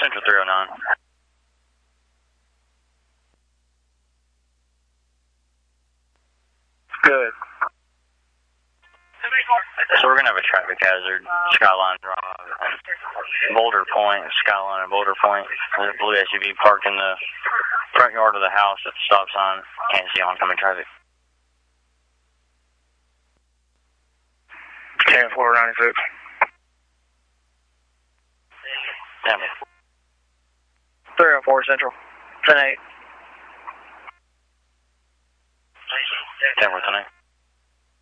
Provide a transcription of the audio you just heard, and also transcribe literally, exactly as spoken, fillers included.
Central three oh nine. Good. So we're gonna have a traffic hazard, Skyline Drive, Boulder Point, Skyline and Boulder Point. There's a blue S U V parked in the front yard of the house at the stop sign. Can't see oncoming traffic. ten four ninety-six. Damn. three oh four Central. ten eight. ten four, ten eight.